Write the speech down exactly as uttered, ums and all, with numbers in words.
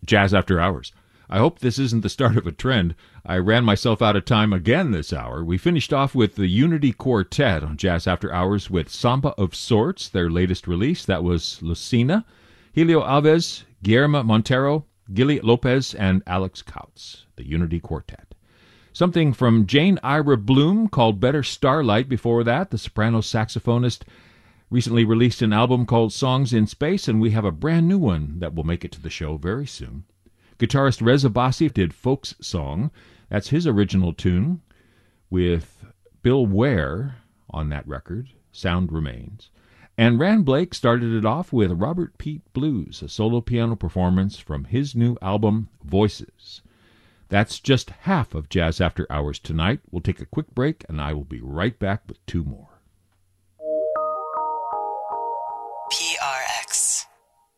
Jazz After Hours. I hope this isn't the start of a trend. I ran myself out of time again this hour. We finished off with the Unity Quartet on Jazz After Hours with Samba of Sorts, their latest release. That was Lucina, Helio Alves, Guillermo Montero, Gilly Lopez, and Alex Kautz, the Unity Quartet. Something from Jane Ira Bloom called Better Starlight before that. The soprano saxophonist recently released an album called Songs in Space, and we have a brand new one that will make it to the show very soon. Guitarist Reza Bassi did Folks Song. That's his original tune with Bill Ware on that record, Sound Remains. And Rand Blake started it off with Robert Pete Blues, a solo piano performance from his new album, Voices. That's just half of Jazz After Hours tonight. We'll take a quick break, and I will be right back with two more.